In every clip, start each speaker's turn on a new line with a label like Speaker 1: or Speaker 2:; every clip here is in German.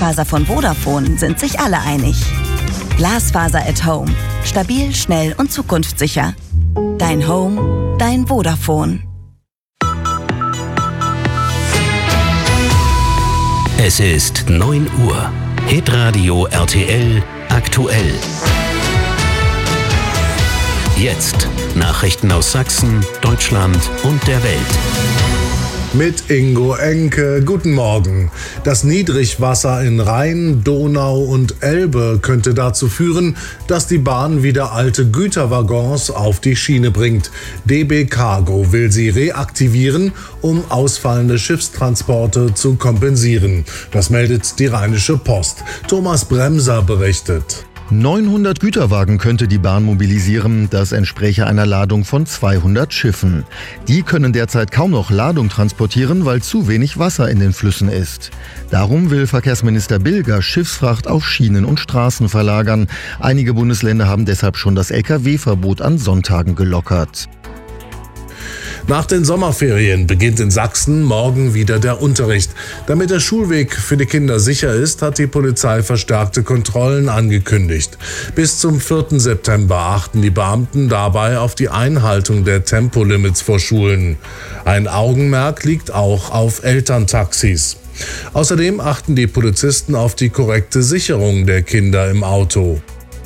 Speaker 1: Glasfaser von Vodafone sind sich alle einig. Glasfaser at Home. Stabil, schnell und zukunftssicher. Dein Home, dein Vodafone.
Speaker 2: Es ist 9 Uhr. Hitradio RTL aktuell. Jetzt Nachrichten aus Sachsen, Deutschland und der Welt.
Speaker 3: Mit Ingo Enke, guten Morgen. Das Niedrigwasser in Rhein, Donau und Elbe könnte dazu führen, dass die Bahn wieder alte Güterwaggons auf die Schiene bringt. DB Cargo will sie reaktivieren, um ausfallende Schiffstransporte zu kompensieren. Das meldet die Rheinische Post. Thomas Bremser berichtet.
Speaker 4: 900 Güterwagen könnte die Bahn mobilisieren. Das entspräche einer Ladung von 200 Schiffen. Die können derzeit kaum noch Ladung transportieren, weil zu wenig Wasser in den Flüssen ist. Darum will Verkehrsminister Bilger Schiffsfracht auf Schienen und Straßen verlagern. Einige Bundesländer haben deshalb schon das Lkw-Verbot an Sonntagen gelockert.
Speaker 3: Nach den Sommerferien beginnt in Sachsen morgen wieder der Unterricht. Damit der Schulweg für die Kinder sicher ist, hat die Polizei verstärkte Kontrollen angekündigt. Bis zum 4. September achten die Beamten dabei auf die Einhaltung der Tempolimits vor Schulen. Ein Augenmerk liegt auch auf Elterntaxis. Außerdem achten die Polizisten auf die korrekte Sicherung der Kinder im Auto.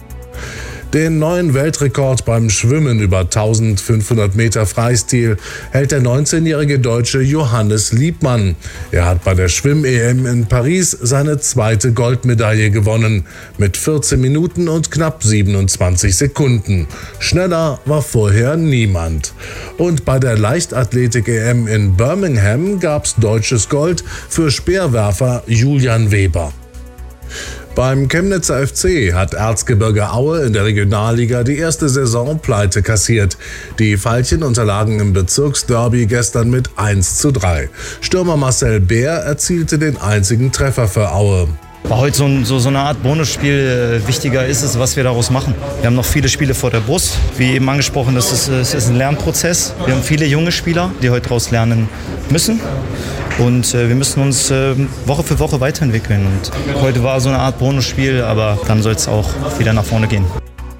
Speaker 3: Den neuen Weltrekord beim Schwimmen über 1500 Meter Freistil hält der 19-jährige Deutsche Johannes Liebmann. Er hat bei der Schwimm-EM in Paris seine zweite Goldmedaille gewonnen, mit 14 Minuten und knapp 27 Sekunden. Schneller war vorher niemand. Und bei der Leichtathletik-EM in Birmingham gab's deutsches Gold für Speerwerfer Julian Weber. Beim Chemnitzer FC hat Erzgebirge Aue in der Regionalliga die erste Saisonpleite kassiert. Die Veilchen unterlagen im Bezirksderby gestern mit 1:3. Stürmer Marcel Bär erzielte den einzigen Treffer für Aue.
Speaker 5: War heute so eine Art Bonusspiel. Wichtiger ist es, was wir daraus machen. Wir haben noch viele Spiele vor der Brust. Wie eben angesprochen, es ist ein Lernprozess. Wir haben viele junge Spieler, die heute daraus lernen müssen. Und wir müssen uns Woche für Woche weiterentwickeln. Und heute war so eine Art Bonusspiel, aber dann soll es auch wieder nach vorne gehen.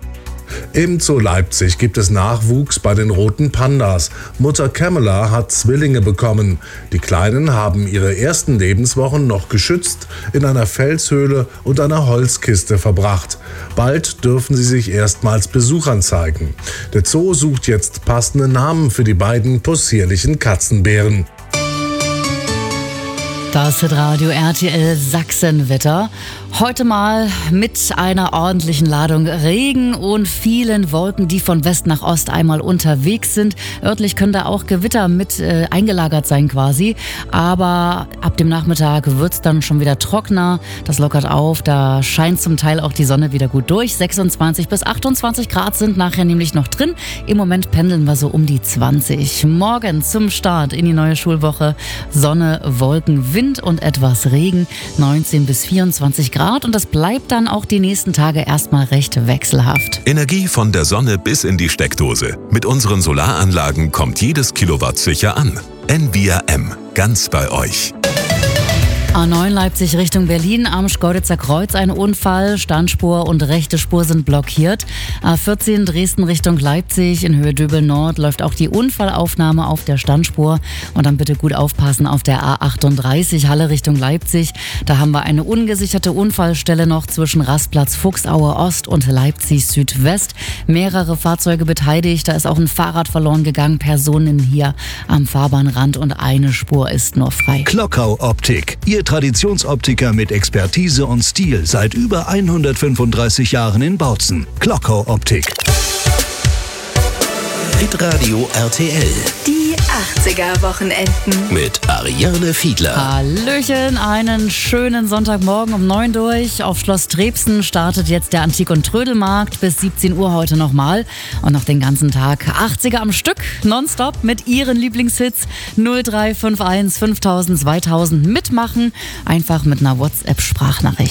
Speaker 3: Im Zoo Leipzig gibt es Nachwuchs bei den roten Pandas. Mutter Camilla hat Zwillinge bekommen. Die Kleinen haben ihre ersten Lebenswochen noch geschützt in einer Felshöhle und einer Holzkiste verbracht. Bald dürfen sie sich erstmals Besuchern zeigen. Der Zoo sucht jetzt passende Namen für die beiden possierlichen Katzenbären.
Speaker 6: Das Hitradio RTL Sachsenwetter. Heute mal mit einer ordentlichen Ladung Regen und vielen Wolken, die von West nach Ost einmal unterwegs sind. Örtlich können da auch Gewitter mit eingelagert sein quasi. Aber ab dem Nachmittag wird es dann schon wieder trockener. Das lockert auf. Da scheint zum Teil auch die Sonne wieder gut durch. 26 bis 28 Grad sind nachher nämlich noch drin. Im Moment pendeln wir so um die 20. Morgen zum Start in die neue Schulwoche. Sonne, Wolken, Wind und etwas Regen. 19 bis 24 Grad. Und das bleibt dann auch die nächsten Tage erstmal recht wechselhaft.
Speaker 7: Energie von der Sonne bis in die Steckdose. Mit unseren Solaranlagen kommt jedes Kilowatt sicher an. Envia M. Ganz bei euch.
Speaker 6: A9 Leipzig Richtung Berlin am Schkeuditzer Kreuz ein Unfall, Standspur und rechte Spur sind blockiert. A14 Dresden Richtung Leipzig in Höhe Döbel Nord läuft auch die Unfallaufnahme auf der Standspur und dann bitte gut aufpassen auf der A38 Halle Richtung Leipzig. Da haben wir eine ungesicherte Unfallstelle noch zwischen Rastplatz Fuchsaue Ost und Leipzig Südwest. Mehrere Fahrzeuge beteiligt, da ist auch ein Fahrrad verloren gegangen, Personen hier am Fahrbahnrand und eine Spur ist nur frei.
Speaker 8: Klockau Optik. Ihr Traditionsoptiker mit Expertise und Stil seit über 135 Jahren in Bautzen. Klockau Optik.
Speaker 2: Hitradio RTL.
Speaker 1: Die 80er-Wochenenden.
Speaker 2: Mit Ariane Fiedler.
Speaker 6: Hallöchen, einen schönen Sonntagmorgen um 9 durch. Auf Schloss Trebsen startet jetzt der Antik- und Trödelmarkt bis 17 Uhr heute nochmal. Und noch den ganzen Tag 80er am Stück, nonstop mit Ihren Lieblingshits 0351 5000 2000 mitmachen. Einfach mit einer WhatsApp-Sprachnachricht.